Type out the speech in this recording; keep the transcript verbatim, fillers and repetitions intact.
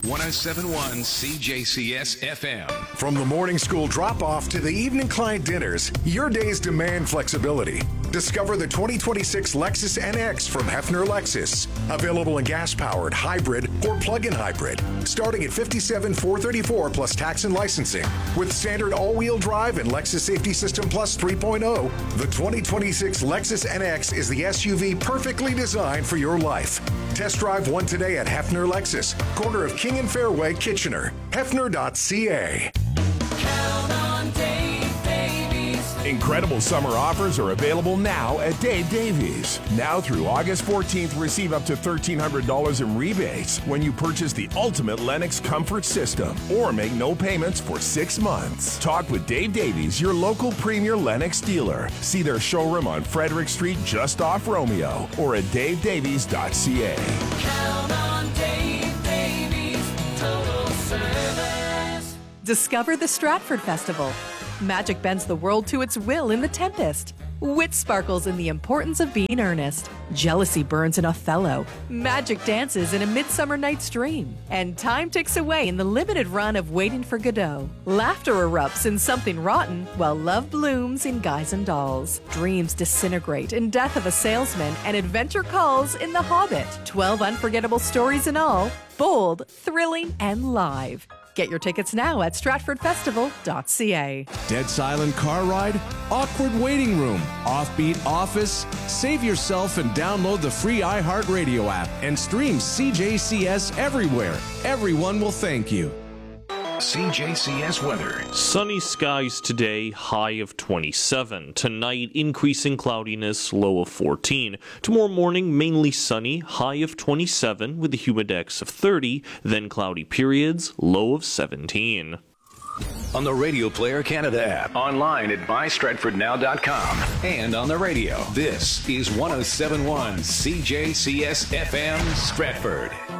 one oh seven point one C J C S F M. From the morning school drop-off to the evening client dinners, your days demand flexibility. Discover the twenty twenty-six Lexus N X from Hefner Lexus. Available in gas-powered, hybrid, or plug-in hybrid. Starting at fifty-seven thousand four hundred thirty-four dollars plus tax and licensing. With standard all-wheel drive and Lexus Safety System Plus three point oh, the twenty twenty-six Lexus N X is the S U V perfectly designed for your life. Test drive one today at Hefner Lexus, corner of King and Fairway, Kitchener. Hefner dot C A. Count on Dave Davies. Incredible summer offers are available now at Dave Davies. Now through August fourteenth, receive up to thirteen hundred dollars in rebates when you purchase the ultimate Lennox comfort system or make no payments for six months. Talk with Dave Davies, your local premier Lennox dealer. See their showroom on Frederick Street just off Romeo or at dave davies dot c a. Count on Dave Davies. Total service. Discover the Stratford Festival. Magic bends the world to its will in The Tempest. Wit sparkles in the importance of being earnest. Jealousy burns in Othello. Magic dances in A Midsummer Night's Dream. And time ticks away in the limited run of Waiting for Godot. Laughter erupts in Something Rotten, while love blooms in Guys and Dolls. Dreams disintegrate in Death of a Salesman, and adventure calls in The Hobbit. Twelve unforgettable stories in all. Bold, thrilling, and live. Get your tickets now at stratford festival dot c a. Dead silent car ride? Awkward waiting room? Offbeat office? Save yourself and download the free iHeartRadio app and stream C J C S everywhere. Everyone will thank you. C J C S weather. Sunny skies today, high of twenty-seven. Tonight, increasing cloudiness, low of fourteen. Tomorrow morning, mainly sunny, high of twenty-seven with a humidex of thirty. Then cloudy periods, low of seventeen. On the Radio Player Canada app, online at buy stratford now dot com, and on the radio. This is one oh seven point one C J C S F M Stratford.